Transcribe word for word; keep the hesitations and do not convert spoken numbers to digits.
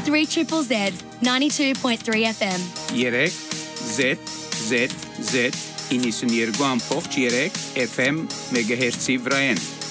three triple Z, ninety-two point three F M. երեք Z Z Z իննսուն երկու ամբողջ երեք F M մեգահերցի վրայեն։